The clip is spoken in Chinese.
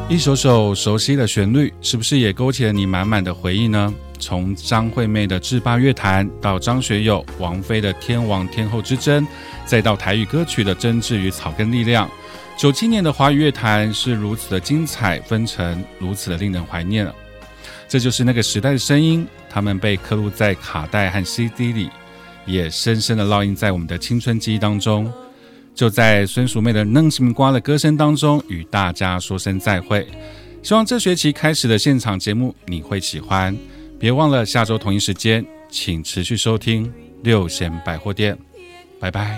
一首首熟悉的旋律，是不是也勾起了你满满的回忆呢？从张惠妹的制霸乐坛，到张学友、王菲的天王天后之争，再到台语歌曲的真挚与草根力量。97年的华语乐坛是如此的精彩纷呈，如此的令人怀念了。这就是那个时代的声音，他们被刻录在卡带和 CD 里，也深深的烙印在我们的青春记忆当中。就在孙淑妹的嫩心瓜的歌声当中与大家说声再会，希望这学期开始的现场节目你会喜欢，别忘了下周同一时间请持续收听六贤百货店，拜拜。